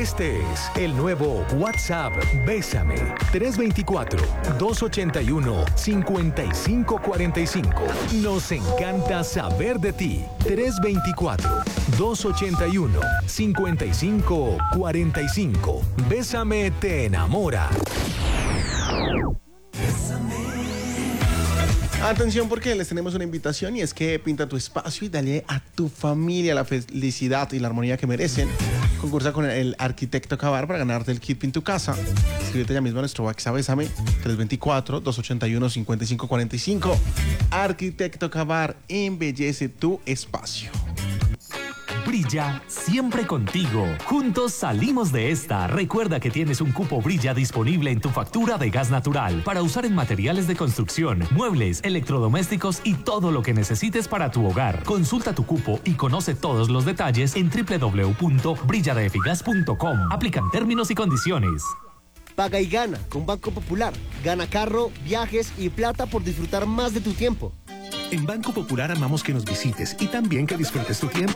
Este es el nuevo WhatsApp Bésame 324-281-5545. Nos encanta saber de ti. 324-281-5545. Bésame te enamora. Atención porque les tenemos una invitación y es que pinta tu espacio y dale a tu familia la felicidad y la armonía que merecen. Concursa con el arquitecto Cavar para ganarte el kit Pinta tu Casa. Escríbete ya mismo a nuestro WhatsApp Bésame 324-281-5545. Arquitecto Cavar, embellece tu espacio. Brilla siempre contigo. Juntos salimos de esta. Recuerda que tienes un cupo Brilla disponible en tu factura de gas natural para usar en materiales de construcción, muebles, electrodomésticos y todo lo que necesites para tu hogar. Consulta tu cupo y conoce todos los detalles en www.brilladefigas.com. Aplican términos y condiciones. Paga y gana con Banco Popular. Gana carro, viajes y plata por disfrutar más de tu tiempo. En Banco Popular amamos que nos visites y también que disfrutes tu tiempo.